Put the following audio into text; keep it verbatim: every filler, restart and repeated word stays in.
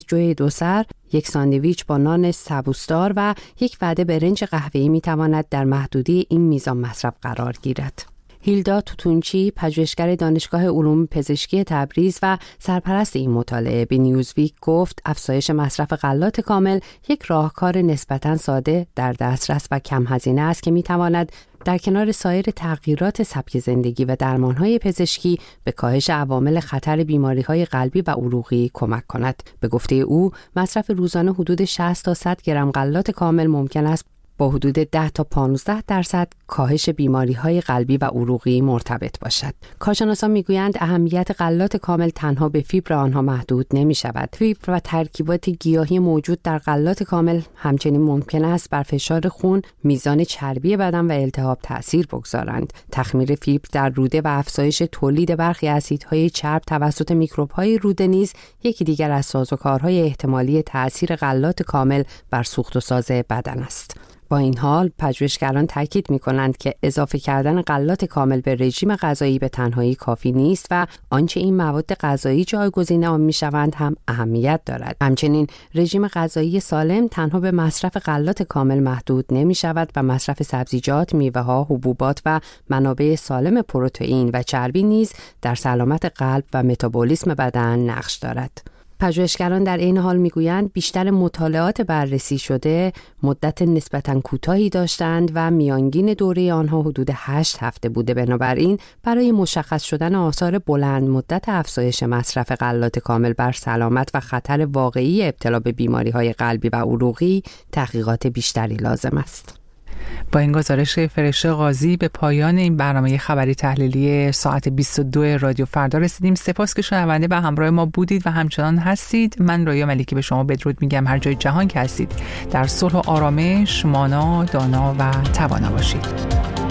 جو دو سر، یک ساندویچ با نان سبوسدار و یک وعده برنج قهوه‌ای میتواند در محدوده این میزان مصرف قرار گیرد. هیلدا توتونچی، پژوهشگر دانشگاه علوم پزشکی تبریز و سرپرست این مطالعه، به نیوزویک گفت افزایش مصرف غلات کامل یک راهکار نسبتاً ساده، در دسترس و کم هزینه است که میتواند در کنار سایر تغییرات سبک زندگی و درمانهای پزشکی به کاهش عوامل خطر بیماریهای قلبی و عروقی کمک کند. به گفته او، مصرف روزانه حدود شصت تا صد گرم غلات کامل ممکن است با حدود ده تا پانزده درصد کاهش بیماری‌های قلبی و عروقی مرتبط باشد. کارشناسان می‌گویند اهمیت غلات کامل تنها به فیبر آنها محدود نمی‌شود. فیبر و ترکیبات گیاهی موجود در غلات کامل همچنین ممکن است بر فشار خون، میزان چربی بدن و التهاب تأثیر بگذارند. تخمیر فیبر در روده و افزایش تولید برخی اسیدهای چرب توسط میکروب‌های روده نیز یکی دیگر از سازوکارهای احتمالی تأثیر غلات کامل بر سوخت و ساز بدن است. با این حال، پژوهشگران تاکید می‌کنند که اضافه کردن غلات کامل به رژیم غذایی به تنهایی کافی نیست و آنچه این مواد غذایی جایگزین آن می‌شوند هم اهمیت دارد. همچنین رژیم غذایی سالم تنها به مصرف غلات کامل محدود نمی‌شود و مصرف سبزیجات، میوه‌ها، حبوبات و منابع سالم پروتئین و چربی نیز در سلامت قلب و متابولیسم بدن نقش دارد. پژوهشگران در این حال میگویند بیشتر مطالعات بررسی شده مدت نسبتاً کوتاهی داشتند و میانگین دوره آنها حدود هشت هفته بوده. بنابراین برای مشخص شدن آثار بلند مدت افزایش مصرف غلات کامل بر سلامت و خطر واقعی ابتلا به بیماری‌های قلبی و عروقی تحقیقات بیشتری لازم است. با این گزارش فرشته قاضی به پایان این برنامه خبری تحلیلی ساعت بیست و دو رادیو فردا رسیدیم. سپاس که شنونده و همراه ما بودید و همچنان هستید. من رویا ملیکی به شما بدرود میگم. هر جای جهان که هستید در صلح و آرامش مانا، دانا و توانا باشید.